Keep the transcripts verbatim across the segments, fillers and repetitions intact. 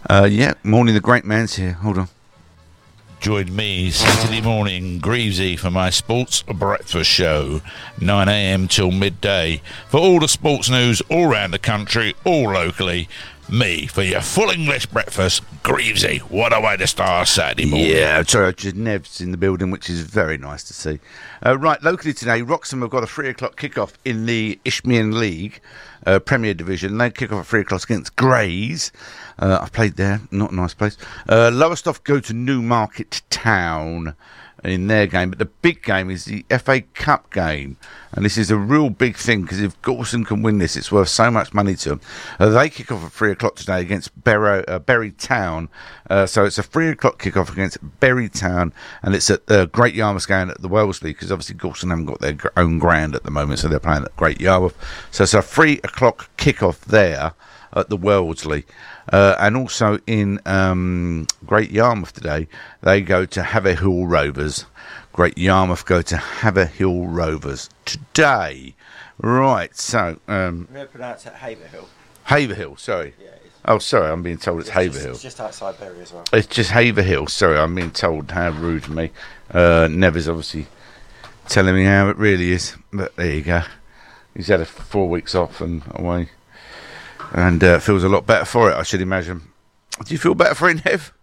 Uh, yeah, morning, the great man's here. Hold on. Join me Saturday morning, Greavesy, for my sports breakfast show, nine a.m. till midday. For all the sports news all around the country, all locally, me for your full English breakfast, Greavesy. What a way to start Saturday morning. Yeah, sorry, Nev's in the building, which is very nice to see. Uh, right, locally today, Wroxham have got a three o'clock kick-off in the Isthmian League, uh, Premier Division. They kick off at three o'clock against Grays. Uh, I've played there, not a nice place. Uh, Lowestoft go to Newmarket Town in their game, but the big game is the F A Cup game, and this is a real big thing because if Gorson can win this, it's worth so much money to them. Uh, they kick off at three o'clock today against Barrow, uh, Bury Town, uh, so it's a three o'clock kick off against Bury Town, and it's at the Great Yarmouth ground at the Wellesley, because obviously Gorson haven't got their own ground at the moment, so they're playing at Great Yarmouth. So it's a three o'clock kick off there at the Wellesley. Uh, and also in um, Great Yarmouth today, they go to Haverhill Rovers. Great Yarmouth go to Haverhill Rovers today. Right, so... Um, I'm going to pronounce it Haverhill. Haverhill, sorry. Yeah, it is. Oh, sorry, I'm being told it's, it's Haverhill. Just, it's just outside Bury as well. It's just Haverhill, sorry, I'm being told. How rude of me. Uh, Never's obviously telling me how it really is. But there you go. He's had a four weeks off and away. And uh, feels a lot better for it, I should imagine. Do you feel better for it, Nev?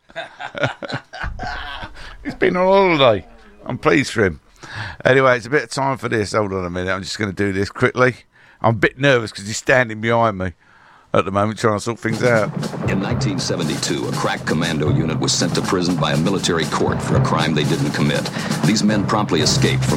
He's been on holiday. I'm pleased for him. Anyway, it's a bit of time for this. Hold on a minute. I'm just going to do this quickly. I'm a bit nervous because he's standing behind me at the moment trying to sort things out. In nineteen seventy-two, a crack commando unit was sent to prison by a military court for a crime they didn't commit. These men promptly escaped from